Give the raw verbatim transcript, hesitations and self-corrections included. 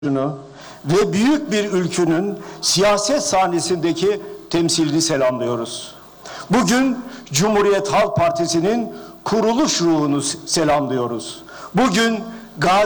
ve büyük bir ülkünün siyaset sahnesindeki temsilini selamlıyoruz. Bugün Cumhuriyet Halk Partisi'nin kuruluş ruhunu selamlıyoruz. Bugün Gazi